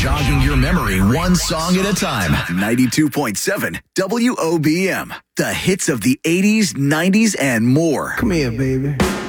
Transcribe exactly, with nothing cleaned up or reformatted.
jogging your memory one song at a time. ninety-two point seven W O B M. The hits of the eighties, nineties, and more. Come here, baby.